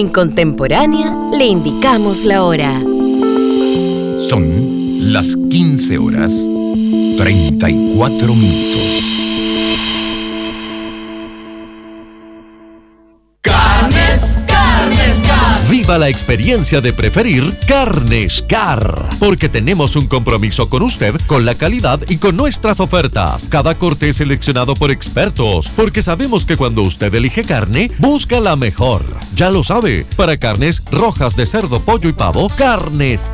En Contemporánea le indicamos la hora. Son las 15:34. Viva la experiencia de preferir Carnes Car, porque tenemos un compromiso con usted, con la calidad y con nuestras ofertas. Cada corte es seleccionado por expertos, porque sabemos que cuando usted elige carne, busca la mejor. Ya lo sabe, para carnes rojas de cerdo, pollo y pavo, Carnes